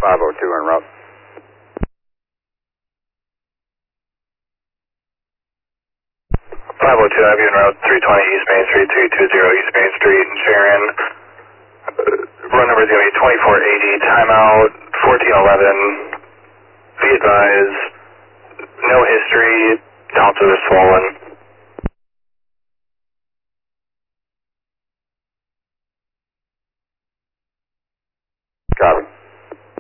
502 en route. 502, I've en route 320 East Main Street, 220 East Main Street in Sharon. Run number is going to be 2480, timeout 1411. Be advised, no history, ounces swollen.